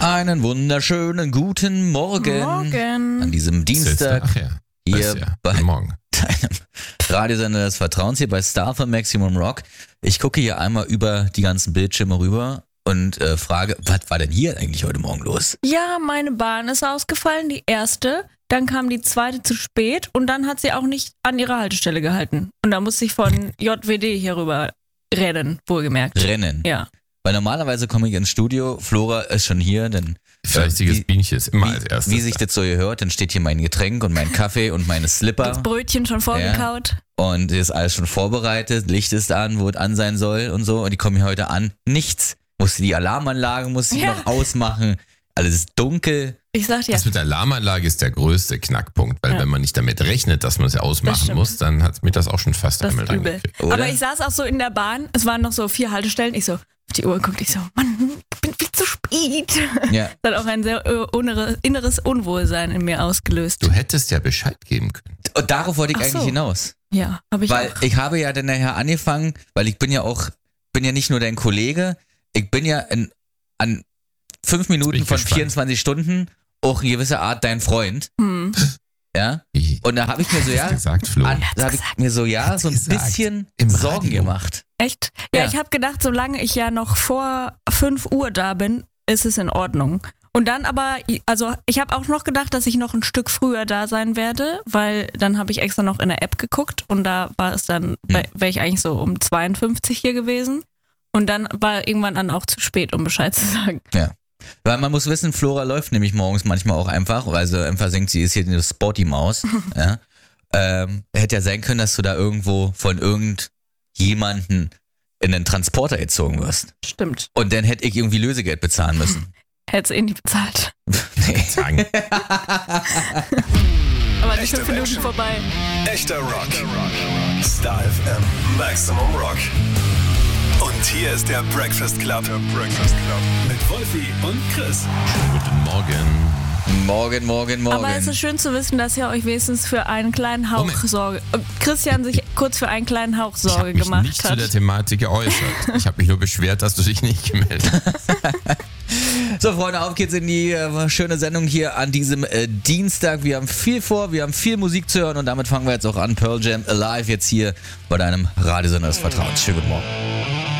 Einen wunderschönen guten Morgen. Morgen. An diesem Dienstag hier bei Morgen. deinem Radiosender des Vertrauens hier bei Star für Maximum Rock. Ich gucke hier einmal über die ganzen Bildschirme rüber und frage, was war denn hier eigentlich heute Morgen los? Ja, meine Bahn ist ausgefallen, die erste. Dann kam die zweite zu spät und dann hat sie auch nicht an ihrer Haltestelle gehalten. Und da musste ich von JWD hier rüber rennen, wohlgemerkt. Rennen. Ja. Weil normalerweise komme ich ins Studio, Flora ist schon hier, denn Fleißiges Bienchen ist immer als erstes. wie sich das so gehört, dann steht hier mein Getränk und mein Kaffee und meine Slipper. Das Brötchen schon vorgekaut. Und ist alles schon vorbereitet, Licht ist an, wo es an sein soll und so. Und die kommen hier heute an, nichts. Musste die Alarmanlage noch ausmachen, alles ist dunkel. Ich sag dir. Das mit der Alarmanlage ist der größte Knackpunkt, weil wenn man nicht damit rechnet, dass man es ja ausmachen muss, dann hat mir das auch schon fast Das einmal ist übel. reingekriegt. Aber ich saß auch so in der Bahn, es waren noch so 4 Haltestellen, ich so auf die Uhr geguckt, ich so, Mann, ich bin viel zu spät. Ja. Das hat auch ein sehr inneres Unwohlsein in mir ausgelöst. Du hättest ja Bescheid geben können. Und darauf wollte ich Ach so. eigentlich hinaus. Ja, habe ich Weil auch. ich habe ja dann nachher angefangen, weil ich bin ja nicht nur dein Kollege, ich bin ja an 5 Minuten von gespannt. 24 Stunden auch in gewisser Art dein Freund. Ja? Wie? Und da habe ich mir so, Hast du gesagt, Flo? so ein gesagt. bisschen Im Sorgen Radio. gemacht. Echt? Ja, Ja. ich habe gedacht, solange ich ja noch vor 5 Uhr da bin, ist es in Ordnung. Und dann aber, also ich habe auch noch gedacht, dass ich noch ein Stück früher da sein werde, weil dann habe ich extra noch in der App geguckt und da war es dann, wäre ich eigentlich so um 52 hier gewesen. Und dann war irgendwann dann auch zu spät, um Bescheid zu sagen. Ja. Weil man muss wissen, Flora läuft nämlich morgens manchmal auch einfach, weil sie einfach denkt, sie ist hier eine Sporty-Maus. Ja. Hätte ja sein können, dass du da irgendwo von irgendjemanden in den Transporter gezogen wirst. Stimmt. Und dann hätte ich irgendwie Lösegeld bezahlen müssen. Hätte es eh nicht bezahlt. Nee. Sagen. Aber die Echte 5 Minuten Menschen. vorbei. Echter Rock. Star FM Maximum Rock. Und hier ist der Breakfast Club. Mit Wolfi und Chris. Guten Morgen. Morgen. Aber es ist schön zu wissen, dass ihr euch wenigstens für einen kleinen Hauch Moment. Sorge, Christian sich kurz für einen kleinen Hauch Ich Sorge habe mich gemacht nicht zu hat. der Thematik geäußert. Ich habe mich nur beschwert, dass du dich nicht gemeldet hast. So, Freunde, auf geht's in die schöne Sendung hier an diesem Dienstag. Wir haben viel vor, wir haben viel Musik zu hören und damit fangen wir jetzt auch an. Pearl Jam Alive jetzt hier bei deinem Radiosender des Vertrauens. Schönen guten Morgen.